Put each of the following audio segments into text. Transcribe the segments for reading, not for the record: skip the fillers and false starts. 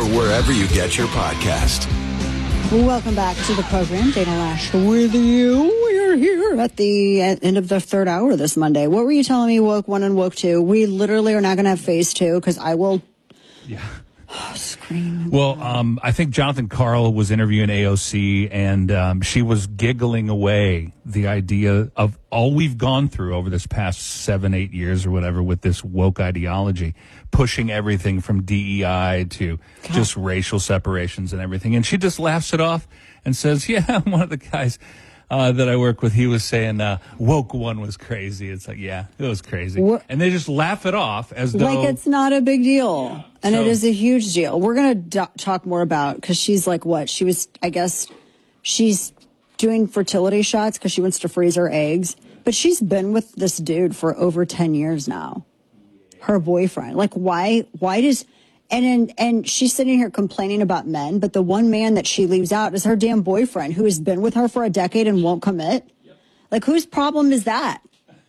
wherever you get your podcast. Welcome back to the program. Dana Loesch with you. We're here at the end of the third hour this Monday. What were you telling me, Woke 1 and Woke 2? We literally are not going to have phase 2 because I will... Yeah. Scream. Well, I think Jonathan Karl was interviewing AOC, and she was giggling away the idea of all we've gone through over this past 7-8 years or whatever with this woke ideology, pushing everything from DEI to just racial separations and everything. And she just laughs it off and says, yeah, one of the guys that I work with, he was saying woke 1 was crazy. It's like, yeah, it was crazy. And they just laugh it off as though... Like it's not a big deal. And it is a huge deal. We're going to talk more about, because she's like what? She was, I guess, she's doing fertility shots because she wants to freeze her eggs. But she's been with this dude for over 10 years now. Her boyfriend. Like, why does... And she's sitting here complaining about men, but the one man that she leaves out is her damn boyfriend who has been with her for a decade and won't commit. Like, whose problem is that?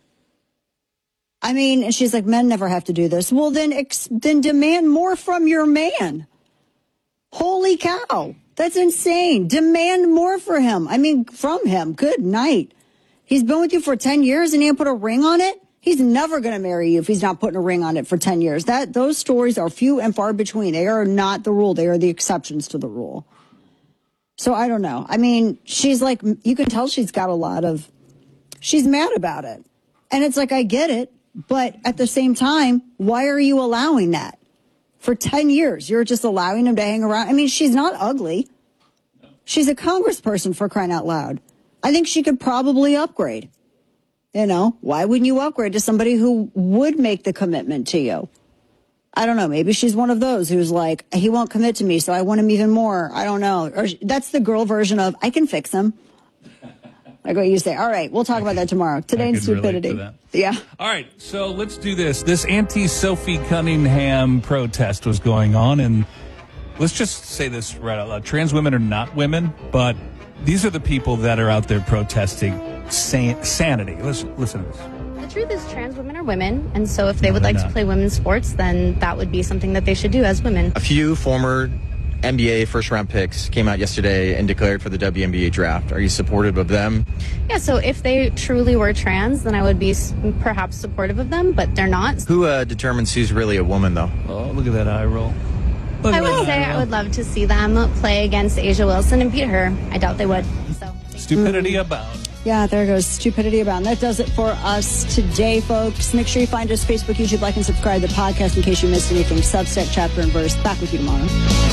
I mean, and she's like, men never have to do this. Well, then demand more from your man. Holy cow. That's insane. Demand more for him. I mean, from him. Good night. He's been with you for 10 years and he didn't put a ring on it? He's never going to marry you if he's not putting a ring on it for 10 years. Those stories are few and far between. They are not the rule. They are the exceptions to the rule. So I don't know. I mean, she's like, you can tell she's got she's mad about it. And it's like, I get it. But at the same time, why are you allowing that? For 10 years, you're just allowing him to hang around. I mean, she's not ugly. She's a congressperson, for crying out loud. I think she could probably upgrade. You know, why wouldn't you upgrade to somebody who would make the commitment to you? I don't know. Maybe she's one of those who's like, he won't commit to me, so I want him even more. I don't know. Or that's the girl version of, I can fix him. Like what you say. All right, we'll talk about that tomorrow. Today in stupidity. Yeah. All right, so let's do this. This anti-Sophie Cunningham protest was going on, and let's just say this right out loud. Trans women are not women, but these are the people that are out there protesting sanity. Listen to this. The truth is trans women are women, and so if they would like to play women's sports, then that would be something that they should do as women. A few former NBA first-round picks came out yesterday and declared for the WNBA draft. Are you supportive of them? Yeah, so if they truly were trans, then I would be perhaps supportive of them, but they're not. Who determines who's really a woman, though? Oh, look at that eye roll. I would say I would love to see them play against Asia Wilson and beat her. I doubt they would. So stupidity abound. Yeah, there goes stupidity abound. That does it for us today, folks. Make sure you find us Facebook, YouTube, like, and subscribe to the podcast in case you missed anything. Substack, chapter, and verse. Back with you tomorrow.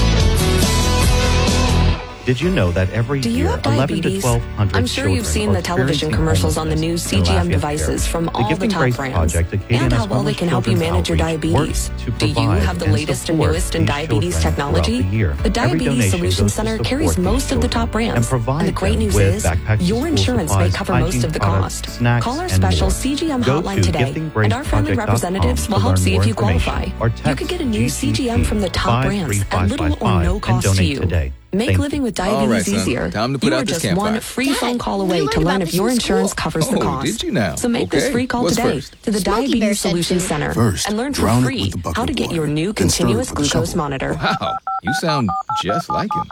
Did you know that every year, 11 to 1,200 I'm sure you've seen the television commercials on the new CGM devices from all the top brands and how well they can help you manage your diabetes. Do you have the latest and newest in diabetes technology? The Diabetes Solutions Center carries most of the top brands. And the great news is, your insurance may cover most of the cost. Call our special CGM hotline today, and our friendly representatives will help see if you qualify. You could get a new CGM from the top brands at little or no cost to you. Make living with diabetes easier. You are just one free phone call away to learn if your insurance covers the cost. Did you now? So make this free call today to the Diabetes Solutions Center and learn for free how to get your new continuous glucose monitor. Wow, you sound just like him.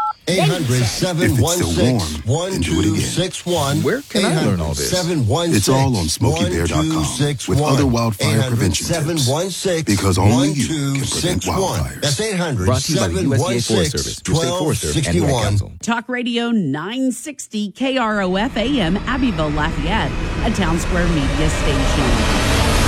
800-716-1261. Where can I learn all this? It's all on SmokeyBear.com with other wildfire prevention tips. Because only you can prevent wildfires. That's 800. Brought to you by the USDA Forest Service, State Forest Service, and the Ad Council. Talk Radio 960 KROF AM, Abbeville, Lafayette, a Town Square media station.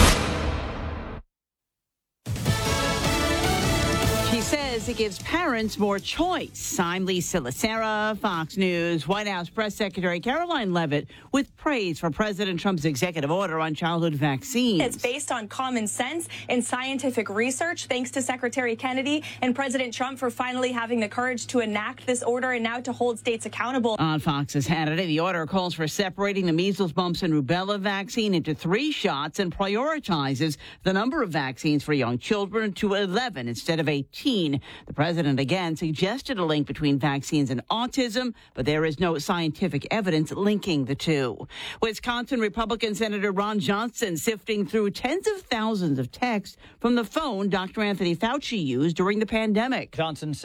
It gives parents more choice. I'm Lisa Lacera, Fox News. White House Press Secretary Caroline Leavitt with praise for President Trump's executive order on childhood vaccines. It's based on common sense and scientific research. Thanks to Secretary Kennedy and President Trump for finally having the courage to enact this order and now to hold states accountable. On Fox's Hannity, the order calls for separating the measles, mumps, and rubella vaccine into 3 shots and prioritizes the number of vaccines for young children to 11 instead of 18. The president again suggested a link between vaccines and autism, but there is no scientific evidence linking the two. Wisconsin Republican Senator Ron Johnson sifting through tens of thousands of texts from the phone Dr. Anthony Fauci used during the pandemic. Johnson said